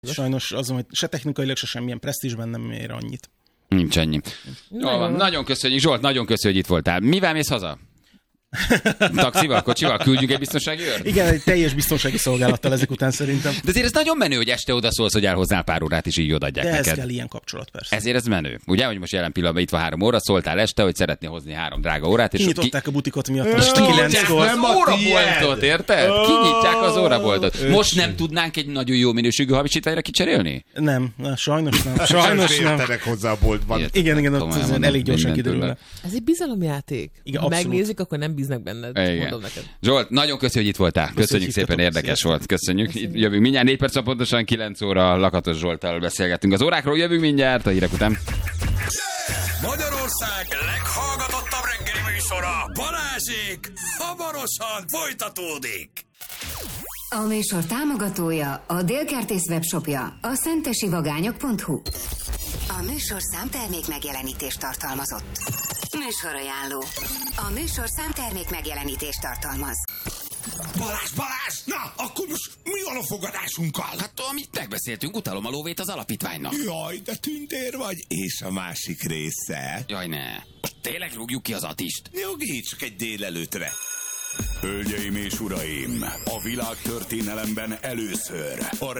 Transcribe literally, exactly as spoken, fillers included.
Sajnos azon, hogy se technikailag, se semmilyen presztízsben nem ér annyit. Nincs ennyi. Nagyon, van. Nagyon köszönjük, Zsolt, nagyon köszönjük, hogy itt voltál. Mivel mész haza? Taxival, kocsival? Küldjünk egy biztonsági őrt? Igen, egy teljes biztonsági szolgálattal ezek után szerintem. De azért ez nagyon menő, hogy este oda szólsz, hogy elhoznál pár órát, és így odaadják De neked. ez kell ilyen kapcsolat, persze. Ezért ez menő. Ugye, hogy most jelen pillanatban itt van három óra, szóltál este, hogy szeretnél hozni három drága órát, és kinyitották ki... a butikot miatt. És kinyitják az óraboltot, érted? Kinyitják az óraboltot. Most nem tudnánk egy nagyon jó minőségű hamisítványra kicserélni? Nem, na, sajnos nem. Sajnos nem. Értenek hozzá a boltban. Igen, igen, ott ez elég gyorsan kiderül. Ez egy bizalomjáték. Ha megnézik, akkor nem bíznak benned. Mondom neked. Zsolt, nagyon köszönjük, hogy itt voltál. Köszönjük, köszönjük szépen, érdekes szépen. Volt. Köszönjük. Köszönjük. Jövünk mindjárt négy perc, pontosan kilenc óra Lakatos Zsolttal beszélgettünk az órákról. Jövünk mindjárt a hírek után. Magyarország leghallgatottabb reggeli műsora, Balázsék, hamarosan folytatódik. A műsor támogatója a Délkertész webshopja, a szentesivagányok pont hu. A műsor számtermék megjelenítést tartalmazott. Műsorajánló. A műsor számtermék megjelenítést tartalmaz. Balázs, Balázs! Na, akkor most mi van a fogadásunkkal? Hát amit megbeszéltünk, utalom a lóvét az alapítványnak. Jaj, de tündér vagy. És a másik része? Jaj, ne. Most tényleg rúgjuk ki az Atist? Jogi, csak egy délelőtre. Hölgyeim és uraim, a világtörténelemben először a